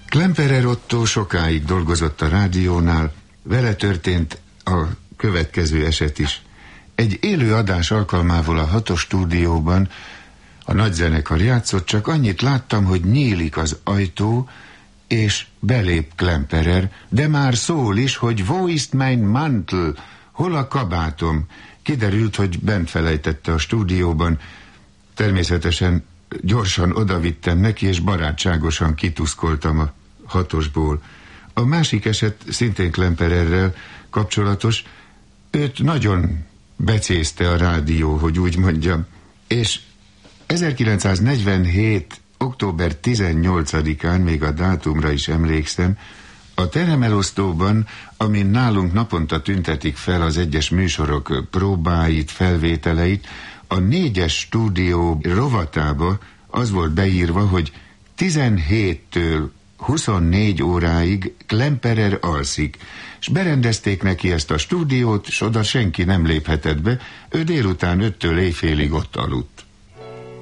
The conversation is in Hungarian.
Klemperer Otto sokáig dolgozott a rádiónál, vele történt a következő eset is. Egy élő adás alkalmával a 6-os stúdióban a nagyzenekar játszott, csak annyit láttam, hogy nyílik az ajtó, és belép Klemperer, de már szól is, hogy wo ist mein Mantel, hol a kabátom? Kiderült, hogy bent felejtette a stúdióban. Természetesen gyorsan odavittem neki, és barátságosan kituszkoltam a 6-osból. A másik eset szintén Klempererrel kapcsolatos, őt nagyon becézte a rádió, hogy úgy mondjam, és 1947. október 18-án, még a dátumra is emlékszem, a teremelosztóban, amin nálunk naponta tüntetik fel az egyes műsorok próbáit, felvételeit, a 4-es stúdió rovatába az volt beírva, hogy 17-től 24 óráig Klemperer alszik, és berendezték neki ezt a stúdiót, és oda senki nem léphetett be, ő délután 5-től éjfélig ott aludt.